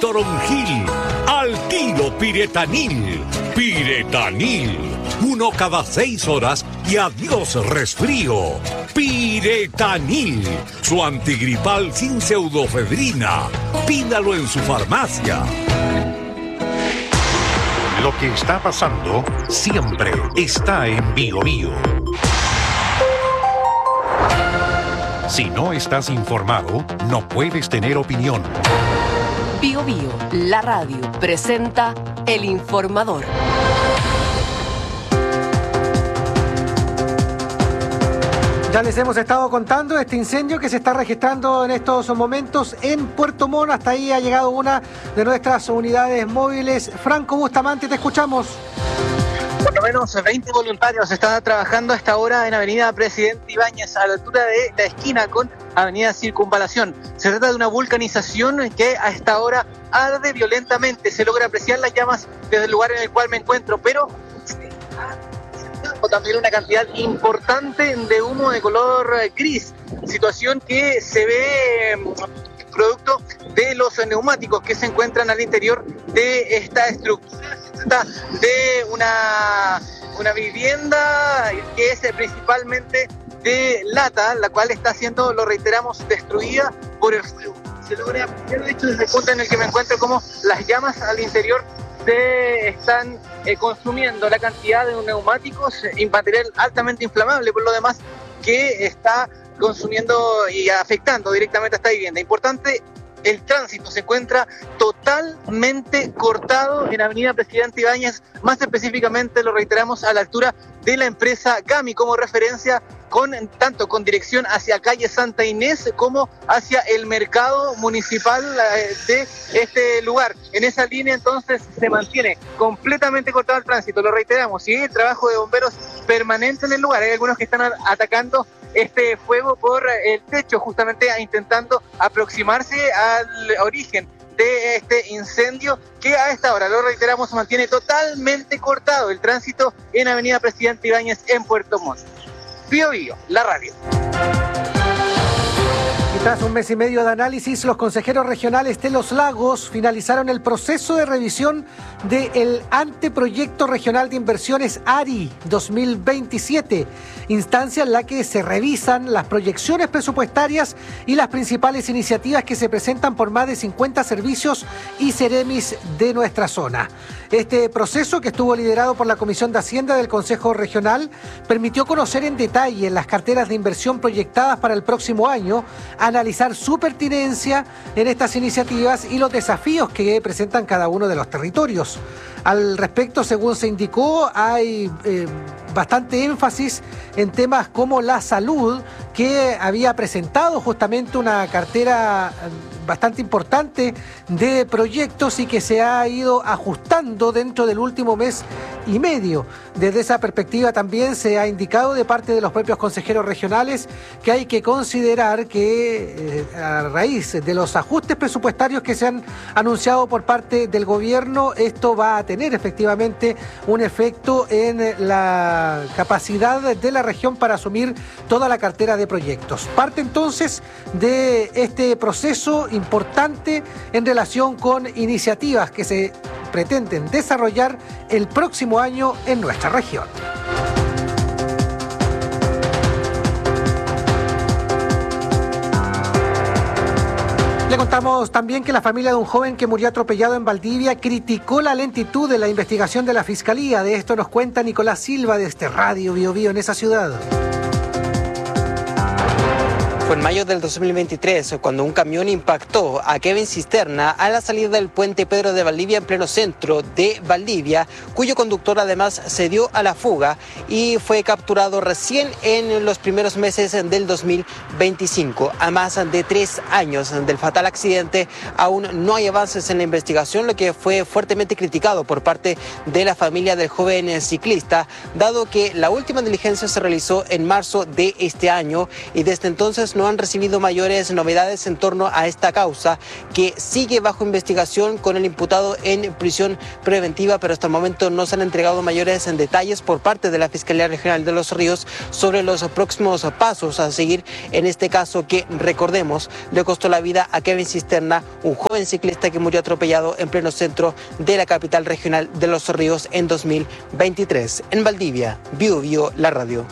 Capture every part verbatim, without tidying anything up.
toronjil, al tiro piretanil. Piretanil, uno cada seis horas y adiós resfrío. Piretanil, su antigripal sin pseudofedrina. Pídalo en su farmacia. Lo que está pasando siempre está en Bio Bio. Si no estás informado, no puedes tener opinión. Bio Bio, la radio, presenta El Informador. Ya les hemos estado contando este incendio que se está registrando en estos momentos en Puerto Montt. Hasta ahí ha llegado una de nuestras unidades móviles. Franco Bustamante, te escuchamos. Por lo menos veinte voluntarios están trabajando a esta hora en Avenida Presidente Ibáñez, a la altura de la esquina con Avenida Circunvalación. Se trata de una vulcanización que a esta hora arde violentamente. Se logra apreciar las llamas desde el lugar en el cual me encuentro, pero también una cantidad importante de humo de color gris, situación que se ve producto de los neumáticos que se encuentran al interior de esta estructura. Se trata de una, una vivienda que es principalmente de lata, la cual está siendo, lo reiteramos, destruida por el fuego. Se logra apreciar, de hecho, desde el punto en el que me encuentro, como las llamas al interior se están eh, consumiendo la cantidad de neumáticos y material altamente inflamable, por lo demás, que está consumiendo y afectando directamente a esta vivienda. Importante, el tránsito se encuentra totalmente cortado en Avenida Presidente Ibáñez, más específicamente, lo reiteramos, a la altura de la empresa GAMI, como referencia, con tanto con dirección hacia calle Santa Inés como hacia el mercado municipal de este lugar. En esa línea entonces se mantiene completamente cortado el tránsito, lo reiteramos, y el trabajo de bomberos permanente en el lugar. Hay algunos que están atacando este fuego por el techo, justamente intentando aproximarse al origen de este incendio, que a esta hora, lo reiteramos, se mantiene totalmente cortado el tránsito en Avenida Presidente Ibáñez en Puerto Montt. Bio Bio, la radio. Y tras un mes y medio de análisis, los consejeros regionales de Los Lagos finalizaron el proceso de revisión del anteproyecto regional de inversiones A R I dos mil veintisiete, instancia en la que se revisan las proyecciones presupuestarias y las principales iniciativas que se presentan por más de cincuenta servicios y seremis de nuestra zona. Este proceso, que estuvo liderado por la Comisión de Hacienda del Consejo Regional, permitió conocer en detalle las carteras de inversión proyectadas para el próximo año, analizar su pertinencia en estas iniciativas y los desafíos que presentan cada uno de los territorios. Al respecto, según se indicó, hay eh, bastante énfasis en temas como la salud, que había presentado justamente una cartera bastante importante de proyectos y que se ha ido ajustando dentro del último mes y medio. Desde esa perspectiva también se ha indicado de parte de los propios consejeros regionales que hay que considerar que eh, a raíz de los ajustes presupuestarios que se han anunciado por parte del gobierno, esto va a tener efectivamente un efecto en la capacidad de la región para asumir toda la cartera de proyectos. Parte entonces de este proceso importante en relación con iniciativas que se pretenden desarrollar el próximo año en nuestra región. Le contamos también que la familia de un joven que murió atropellado en Valdivia criticó la lentitud de la investigación de la Fiscalía. De esto nos cuenta Nicolás Silva de este Radio Bio Bio en esa ciudad. Fue en mayo del dos mil veintitrés cuando un camión impactó a Kevin Cisterna a la salida del puente Pedro de Valdivia en pleno centro de Valdivia, cuyo conductor además se dio a la fuga y fue capturado recién en los primeros meses del dos mil veinticinco. A más de tres años del fatal accidente, aún no hay avances en la investigación, lo que fue fuertemente criticado por parte de la familia del joven ciclista, dado que la última diligencia se realizó en marzo de este año y desde entonces autoridades no han recibido mayores novedades en torno a esta causa, que sigue bajo investigación con el imputado en prisión preventiva, pero hasta el momento no se han entregado mayores detalles por parte de la Fiscalía Regional de Los Ríos sobre los próximos pasos a seguir en este caso que, recordemos, le costó la vida a Kevin Cisterna, un joven ciclista que murió atropellado en pleno centro de la capital regional de Los Ríos en dos mil veintitrés. En Valdivia, Bio Bio, la radio.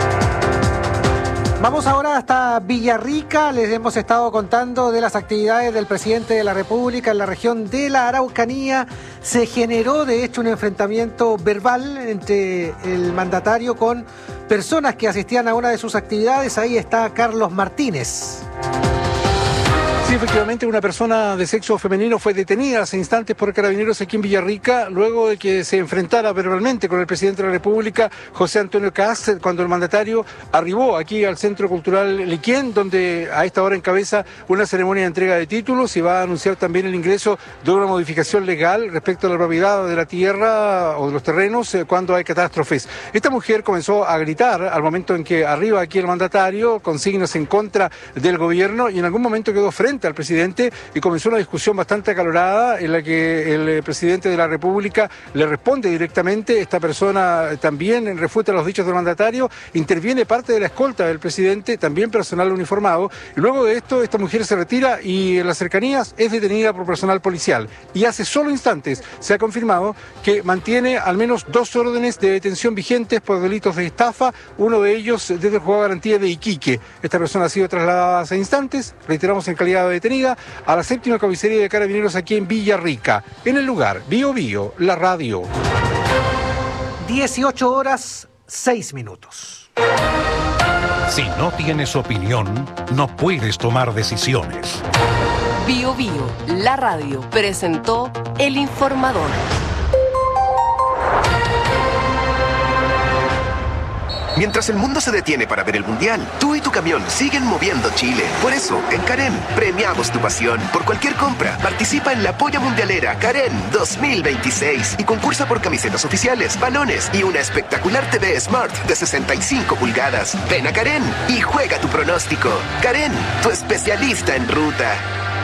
Vamos ahora hasta Villarrica. Les hemos estado contando de las actividades del presidente de la República en la región de la Araucanía. Se generó, de hecho, un enfrentamiento verbal entre el mandatario con personas que asistían a una de sus actividades. Ahí está Carlos Martínez. Sí, efectivamente, una persona de sexo femenino fue detenida hace instantes por carabineros aquí en Villarrica, luego de que se enfrentara verbalmente con el presidente de la República, José Antonio Kast, cuando el mandatario arribó aquí al Centro Cultural Liquén, donde a esta hora encabeza una ceremonia de entrega de títulos y va a anunciar también el ingreso de una modificación legal respecto a la propiedad de la tierra o de los terrenos eh, cuando hay catástrofes. Esta mujer comenzó a gritar al momento en que arriba aquí el mandatario, con signos en contra del gobierno, y en algún momento quedó frente al presidente y comenzó una discusión bastante acalorada en la que el presidente de la República le responde directamente. Esta persona también refuta los dichos del mandatario, interviene parte de la escolta del presidente, también personal uniformado, y luego de esto esta mujer se retira y en las cercanías es detenida por personal policial. Y hace solo instantes se ha confirmado que mantiene al menos dos órdenes de detención vigentes por delitos de estafa, uno de ellos desde el juzgado de garantía de Iquique. Esta persona ha sido trasladada hace instantes, reiteramos, en calidad de detenida, a la séptima comisaría de carabineros aquí en Villarrica. En el lugar, Bio Bio, la radio. dieciocho horas, seis minutos. Si no tienes opinión, no puedes tomar decisiones. Bio Bio, la radio, presentó El Informador. Mientras el mundo se detiene para ver el Mundial, tú y tu camión siguen moviendo Chile. Por eso, en Karen, premiamos tu pasión. Por cualquier compra, participa en la Polla Mundialera Karen dos mil veintiséis y concursa por camisetas oficiales, balones y una espectacular T V Smart de sesenta y cinco pulgadas. Ven a Karen y juega tu pronóstico. Karen, tu especialista en ruta.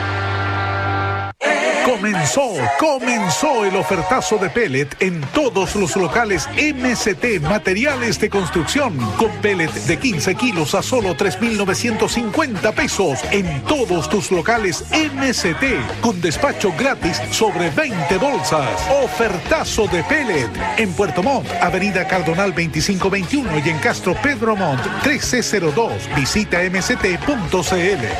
Comenzó, comenzó el ofertazo de pellet en todos los locales M C T Materiales de Construcción, con pellet de quince kilos a solo tres mil novecientos cincuenta pesos en todos tus locales M C T, con despacho gratis sobre veinte bolsas. Ofertazo de pellet en Puerto Montt, Avenida Cardonal veinticinco veintiuno, y en Castro Pedro Montt trece cero dos. Visita m c t punto c l.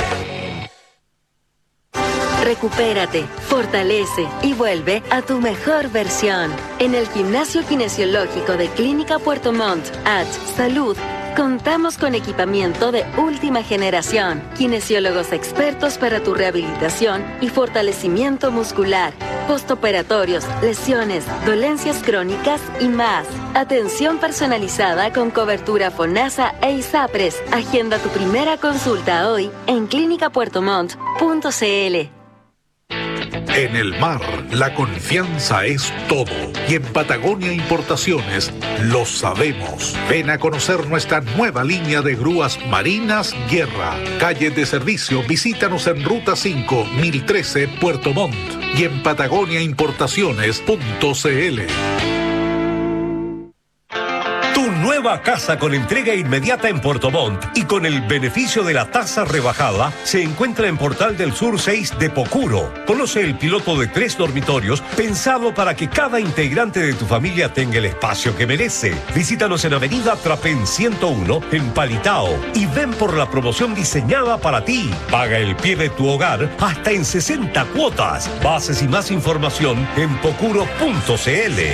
Recupérate, fortalece y vuelve a tu mejor versión. En el Gimnasio Kinesiológico de Clínica Puerto Montt, H Salud, contamos con equipamiento de última generación, kinesiólogos expertos para tu rehabilitación y fortalecimiento muscular, postoperatorios, lesiones, dolencias crónicas y más. Atención personalizada con cobertura FONASA e ISAPRES. Agenda tu primera consulta hoy en clínica puerto montt punto c l. En el mar, la confianza es todo. Y en Patagonia Importaciones lo sabemos. Ven a conocer nuestra nueva línea de grúas marinas Guerra. Calle de servicio, visítanos en Ruta cinco, mil trece, Puerto Montt. Y en patagonia importaciones punto c l. Nueva casa con entrega inmediata en Puerto Montt y con el beneficio de la tasa rebajada se encuentra en Portal del Sur seis de Pocuro. Conoce el piloto de tres dormitorios pensado para que cada integrante de tu familia tenga el espacio que merece. Visítanos en Avenida Trapén ciento uno en Palitao y ven por la promoción diseñada para ti. Paga el pie de tu hogar hasta en sesenta cuotas. Bases y más información en pocuro punto c l.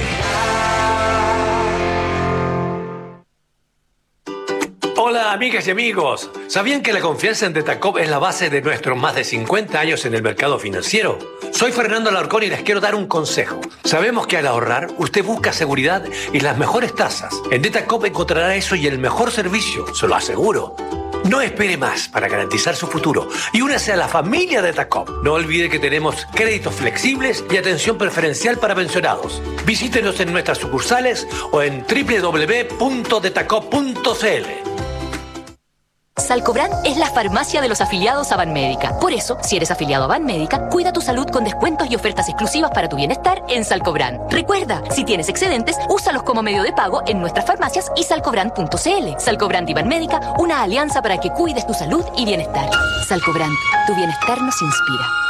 Hola amigas y amigos, ¿sabían que la confianza en Detacop es la base de nuestros más de cincuenta años en el mercado financiero? Soy Fernando Alarcón y les quiero dar un consejo. Sabemos que al ahorrar usted busca seguridad y las mejores tasas. En Detacop encontrará eso y el mejor servicio, se lo aseguro. No espere más para garantizar su futuro y únase a la familia Detacop. No olvide que tenemos créditos flexibles y atención preferencial para pensionados. Visítenos en nuestras sucursales o en doble u doble u doble u punto detacop punto c l. Salcobran es la farmacia de los afiliados a Banmédica. Por eso, si eres afiliado a Banmédica, cuida tu salud con descuentos y ofertas exclusivas para tu bienestar en Salcobran. Recuerda, si tienes excedentes, úsalos como medio de pago en nuestras farmacias y salcobran punto c l. Salcobran y Banmédica, una alianza para que cuides tu salud y bienestar. Salcobran, tu bienestar nos inspira.